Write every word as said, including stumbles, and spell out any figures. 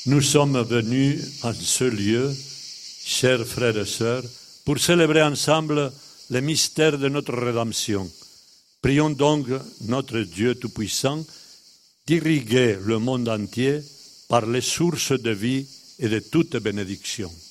Nous sommes venus en ce lieu, chers frères et sœurs, pour célébrer ensemble le mystère de notre rédemption. Prions donc notre Dieu Tout-Puissant d'irriguer le monde entier par les sources de vie et de toute bénédiction.